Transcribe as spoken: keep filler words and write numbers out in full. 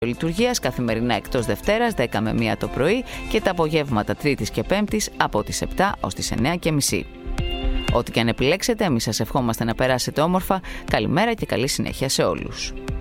λειτουργίας καθημερινά εκτός Δευτέρας δέκα με μία το πρωί και τα απογεύματα Τρίτης και Πέμπτης από τις επτά ως τις εννέα και μισή. Ό,τι και αν επιλέξετε, εμείς σας ευχόμαστε να περάσετε όμορφα. Καλημέρα και καλή συνέχεια σε όλους.